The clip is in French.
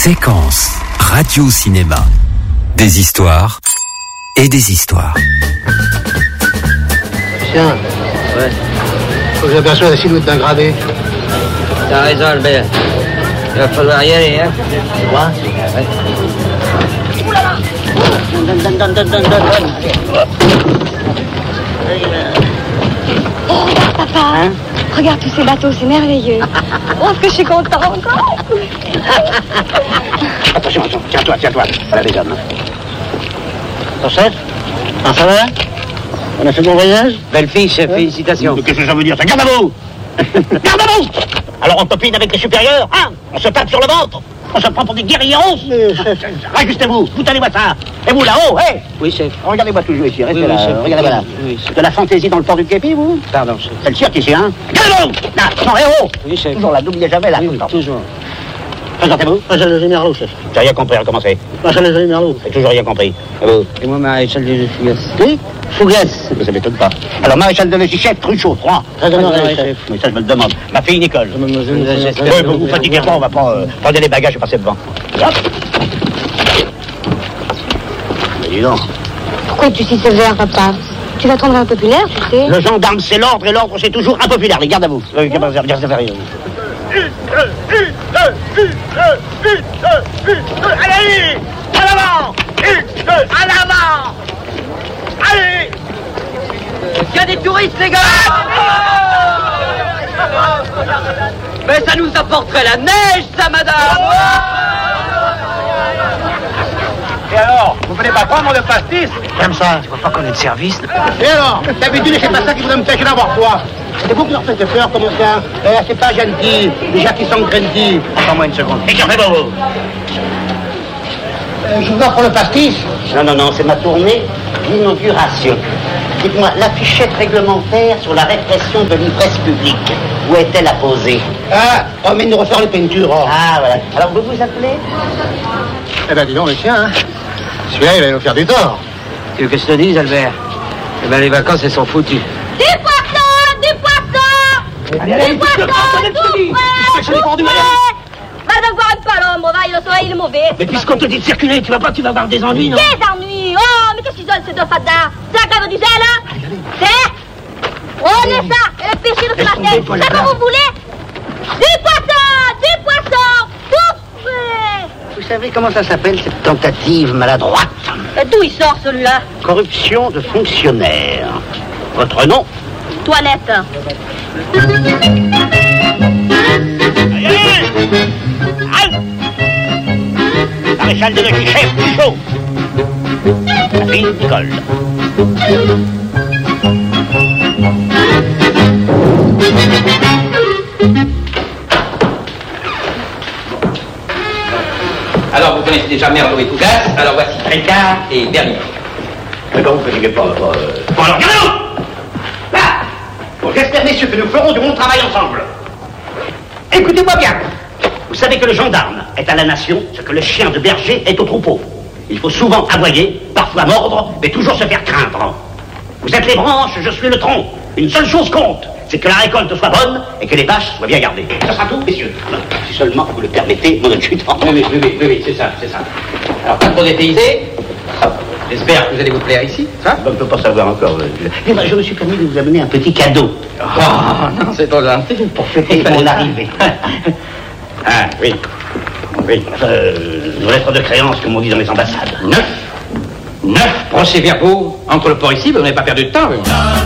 Séquence radio-cinéma. Des histoires et des histoires. Tiens, Ouais, faut que j'aperçoive la silhouette d'un gradé. t'as raison, Albert. Il va falloir y aller, hein. Quoi? Ouais. Papa, regarde tous ces bateaux, c'est merveilleux. Oh, ce que je suis contente. Attention, tiens-toi. Voilà les hommes. Ton chef? Ça va? On a fait bon voyage? Belle fille, chef, félicitations. Qu'est-ce que ça veut dire ça? Garde à vous! Garde à vous! Alors on copine avec les supérieurs, hein? On se tape sur le ventre? On se prend pour des guerriers Rajustez-vous, vous tenez-moi ça. Et vous là-haut, hé! Oui, chef. Regardez-moi toujours ici, restez Oui, là, chef. regardez-moi là. Oui, chef. De la fantaisie dans le port du képi, vous? Pardon, chef. C'est le cirque ici, hein? Gardez-vous! Là, non, héros! Oui, chef. Toujours là, n'oubliez jamais là, Oui, tout le temps. toujours. Présentez-vous. Maréchal de Merlot, chef. J'ai rien compris, recommencez. Maréchal de Merlot. J'ai toujours rien compris. Et vous? Et moi, maréchal de Fougas. Oui? Fougas. Ça m'étonne pas. Alors, maréchal de logis, chef, Truchot, 3. Très honoré, chef. Oui, ça, je me le demande. Ma fille, Nicole. J'espère. Oui, vous fatiguez pas, on va pas... Prenez les bagages et passez devant. Hop. Mais dis donc. Pourquoi es-tu si sévère, papa? Tu vas te rendre impopulaire, tu sais. Le gendarme, c'est l'ordre, et l'ordre, c'est toujours impopulaire. Les garde à vous. Allez, à l'avant, à l'avant. Allez. Il y a des touristes, les gars. Mais ça nous apporterait la neige, ça, madame. Et alors, vous venez pas prendre le pastis? Comme ça. Tu vois pas qu'on est de service? Et alors, d'habitude, c'est pas ça qui vous empêche d'avoir quoi? C'est vous qui leur faites peur comme ça. C'est pas gentil. Déjà qui sont craintifs. Attends-moi une seconde. Et vous? Je vous offre le pastis. Non, c'est ma tournée d'inauguration. Dites-moi, l'affichette réglementaire sur la répression de l'ivresse publique, où est-elle apposée? On vient de refaire les peintures. Ah, voilà. Alors, vous vous appelez? Eh ben, dis donc, le chien, hein. Celui-là, il va nous faire du tort. Tu veux que je te dise, Albert? Eh ben, les vacances, elles sont foutues. Des poissons! Des poissons! Des poissons! Tout frais! Va devoir un palombo, va, le soleil il est mauvais. Mais puisqu'on te dit de circuler, tu vas avoir des ennuis, non? Des ennuis! Oh, mais qu'est-ce qu'ils ont ces deux fadas? C'est la cave du zèle, là? C'est? On est ça! Et le péché de ce matin, c'est ce que vous voulez? Des poissons! Tout frais! Vous savez comment ça s'appelle, cette tentative maladroite? D'où il sort, celui-là? Corruption de fonctionnaires. Votre nom? Toilette. Maréchal de logis, chef, chaud. La fille, Nicole. Alors, vous connaissez déjà Merlot et Fougas, alors voici Ricard et Bernier. D'accord, vous fatiguez pas, Bon, alors, regardez-vous! Là! Bon, j'espère, messieurs, que nous ferons du bon travail ensemble. Écoutez-moi bien. Vous savez que le gendarme est à la nation ce que le chien de berger est au troupeau. Il faut souvent aboyer, parfois mordre, mais toujours se faire craindre. Vous êtes les branches, je suis le tronc. Une seule chose compte, c'est que la récolte soit bonne et que les vaches soient bien gardées. Ça sera tout, messieurs. Si seulement vous le permettez, mon adjudant. Oui, c'est ça. Alors, pas trop dépaysé. J'espère que vous allez vous plaire ici, hein? On ne peut pas savoir encore. Mais moi, je me suis permis de vous amener un petit cadeau. Oh, non, c'est trop gentil. Pour fêter mon arrivée. Ah, oui. Nos lettres de créance, comme on dit dans les ambassades. 9 procès-verbaux entre le port ici, vous n'avez pas perdu de temps.